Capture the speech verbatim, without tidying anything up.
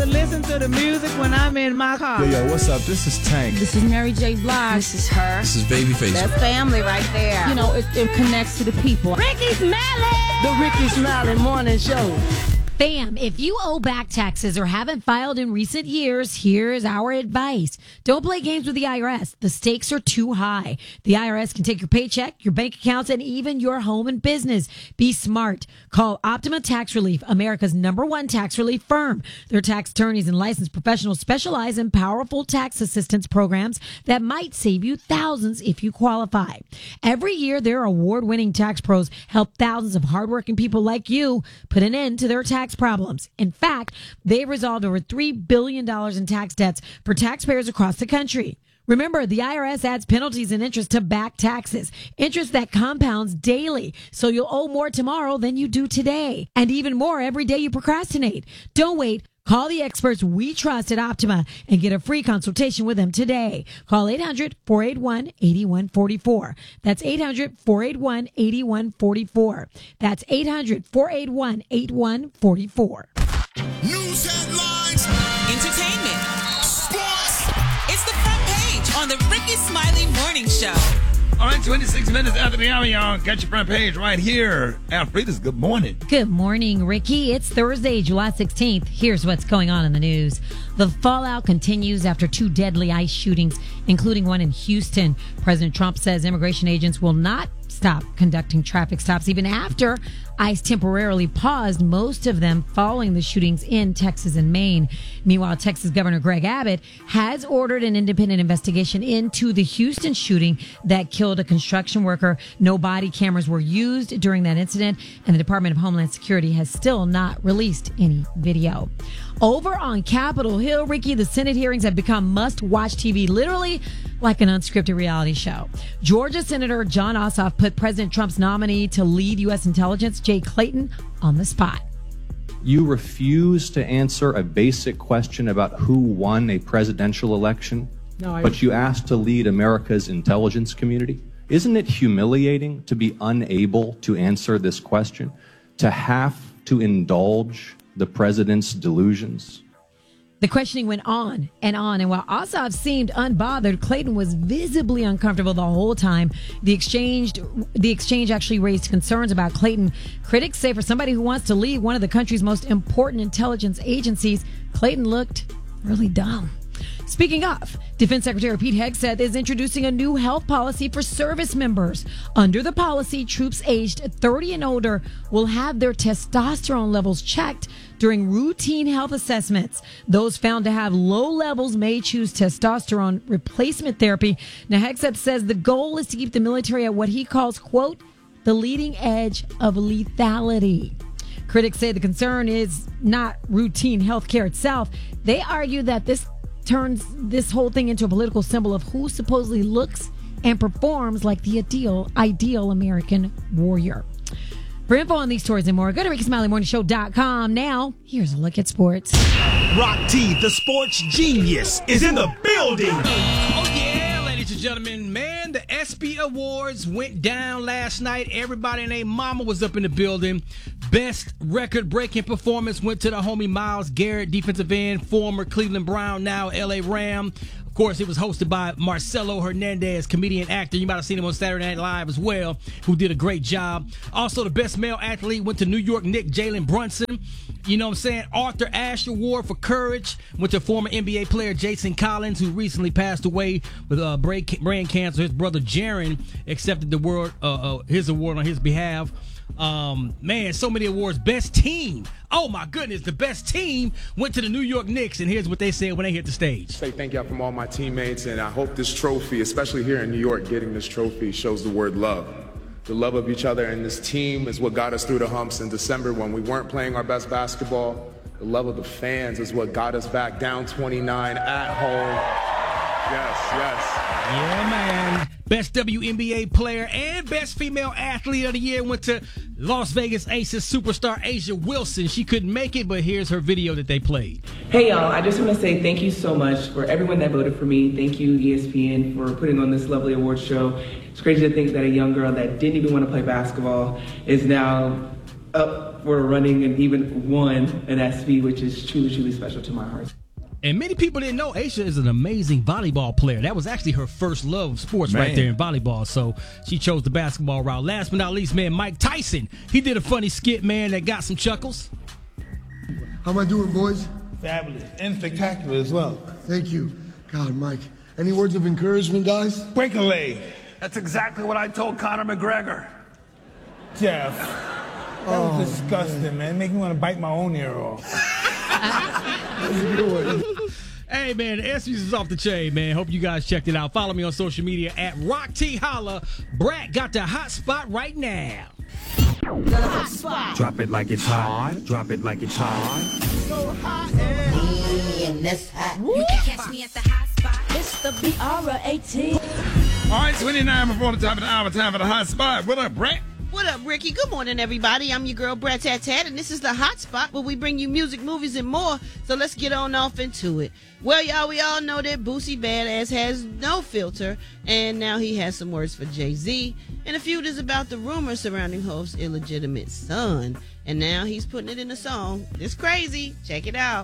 to listen to the music when I'm in my car. Yo, yo, what's up? This is Tank. This is Mary J. Blige. This is her. This is Babyface. That's family right there. You know, it, it connects to the people. Ricky Smiley! The Ricky Smiley Morning Show. Bam! If you owe back taxes or haven't filed in recent years, here's our advice. Don't play games with the I R S. The stakes are too high. The I R S can take your paycheck, your bank accounts, and even your home and business. Be smart. Call Optima Tax Relief, America's number one tax relief firm. Their tax attorneys and licensed professionals specialize in powerful tax assistance programs that might save you thousands if you qualify. Every year, their award-winning tax pros help thousands of hardworking people like you put an end to their tax problems. In fact, they've resolved over three billion dollars in tax debts for taxpayers across the country. Remember, the I R S adds penalties and interest to back taxes, interest that compounds daily, so you'll owe more tomorrow than you do today, and even more every day you procrastinate. Don't wait. Call the experts we trust at Optima and get a free consultation with them today. Call eight hundred, four eight one, eight one four four. That's eight hundred, four eight one, eight one four four. That's eight hundred, four eight one, eight one four four. News headlines. Entertainment. Sports. It's the front page on the Ricky Smiley Morning Show. All right, twenty-six minutes after the hour, y'all. Got your front page right here. Alfreda's good morning. Good morning, Ricky. It's Thursday, July sixteenth. Here's what's going on in the news. The fallout continues after two deadly ICE shootings, including one in Houston. President Trump says immigration agents will not stop conducting traffic stops even after ICE temporarily paused most of them following the shootings in Texas and Maine. Meanwhile, Texas Governor Greg Abbott has ordered an independent investigation into the Houston shooting that killed a construction worker. No body cameras were used during that incident, and the Department of Homeland Security has still not released any video. Over on Capitol Hill, Ricky, the Senate hearings have become must-watch T V, literally like an unscripted reality show. Georgia Senator Jon Ossoff put President Trump's nominee to lead U S intelligence, Jay Clayton, on the spot. You refuse to answer a basic question about who won a presidential election, No, I- but you asked to lead America's intelligence community? Isn't it humiliating to be unable to answer this question, to have to indulge the president's delusions? The questioning went on and on, and while Ossoff seemed unbothered, Clayton was visibly uncomfortable the whole time. The exchange, the exchange actually raised concerns about Clayton. Critics say for somebody who wants to lead one of the country's most important intelligence agencies, Clayton looked really dumb. Speaking of, Defense Secretary Pete Hegseth is introducing a new health policy for service members. Under the policy, troops aged thirty and older will have their testosterone levels checked during routine health assessments. Those found to have low levels may choose testosterone replacement therapy. Now, Hegseth says the goal is to keep the military at what he calls, quote, the leading edge of lethality. Critics say the concern is not routine health care itself. They argue that this turns this whole thing into a political symbol of who supposedly looks and performs like the ideal, ideal American warrior. For info on these stories and more, go to Ricky Smiley Morning Show dot com. Now, here's a look at sports. Rock T, the sports genius, is in the building. Oh, yeah, ladies and gentlemen. Man, the ESPY Awards went down last night. Everybody and their mama was up in the building. Best record-breaking performance went to the homie Myles Garrett, defensive end, former Cleveland Brown, now L A Ram. Of course, it was hosted by Marcelo Hernandez, comedian, actor. You might have seen him on Saturday Night Live as well, who did a great job. Also, the best male athlete went to New York Knicks, Jalen Brunson. You know what I'm saying? Arthur Ashe Award for Courage went to former N B A player Jason Collins, who recently passed away with uh, brain cancer. His brother Jaron accepted the award, uh, uh, his award on his behalf. Um, man, so many awards. Best team. Oh, my goodness. The best team went to the New York Knicks, and here's what they said when they hit the stage. Say thank y'all from all my teammates, and I hope this trophy, especially here in New York, getting this trophy shows the word love. The love of each other and this team is what got us through the humps in December when we weren't playing our best basketball. The love of the fans is what got us back down twenty-nine at home. Yes, yes. Yeah, man. Best W N B A player and best female athlete of the year went to Las Vegas Aces superstar Asia Wilson. She couldn't make it, but here's her video that they played. Hey, y'all. I just want to say thank you so much for everyone that voted for me. Thank you, E S P N, for putting on this lovely award show. It's crazy to think that a young girl that didn't even want to play basketball is now up for running and even won an S V, which is truly, truly special to my heart. And many people didn't know Aisha is an amazing volleyball player. That was actually her first love of sports Man. right there in volleyball. So she chose the basketball route. Last but not least, man, Mike Tyson. He did a funny skit, man, that got some chuckles. How am I doing, boys? Fabulous and spectacular as well. Thank you. God, Mike. Any words of encouragement, guys? Break a leg. That's exactly what I told Conor McGregor. Jeff, that Oh, was disgusting, man. Make me want to bite my own ear off. Hey, man, the S Vs is off the chain, man. Hope you guys checked it out. Follow me on social media at Rock T Holla. Brat got the hot spot right now. The hot spot. Drop it like it's hot. Drop it like it's hot. So hot and that's hot. You can catch me at the hot spot. It's the B R eighteen. All right, twenty-nine before the top of the hour, time for the hot spot. What up, Brett? What up, Ricky? Good morning, everybody. I'm your girl, Brett Tat Tat, and this is the Hot Spot where we bring you music, movies, and more. So let's get on off into it. Well, y'all, we all know that Boosie Badass has no filter, and now he has some words for Jay-Z. And a feud is about the rumors surrounding Hof's illegitimate son, and now he's putting it in a song. It's crazy. Check it out.